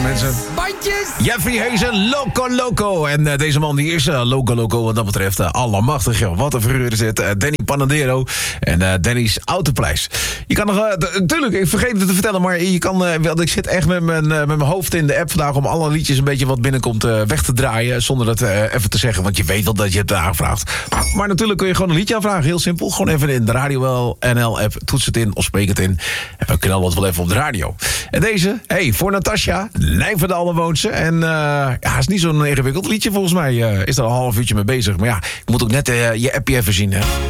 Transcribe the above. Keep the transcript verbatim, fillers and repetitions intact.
mensen. Bandjes! Jeffrey Hazen, Loco Loco. En uh, deze man die is uh, Loco Loco wat dat betreft. Uh, allemachtig, joh. Wat een figuur is het. Uh, Danny Panadero en uh, Danny's Autoprijs. Je kan nog... Natuurlijk, uh, ik vergeet het te vertellen, maar je kan... Uh, wel, ik zit echt met mijn, uh, met mijn hoofd in de app vandaag om alle liedjes een beetje wat binnenkomt uh, weg te draaien. Zonder dat uh, even te zeggen, want je weet wel dat je het aangevraagd. Maar natuurlijk kun je gewoon een liedje aanvragen. Heel simpel. Gewoon even in de Radio N L app. Toets het in of spreek het in. En we knallen het wel even op de radio. En deze, hey, voor Natasja. Nijverdal woont ze. En uh, ja, het is niet zo'n ingewikkeld liedje volgens mij. Uh, is er al een half uurtje mee bezig. Maar ja, ik moet ook net uh, je appje even zien, hè.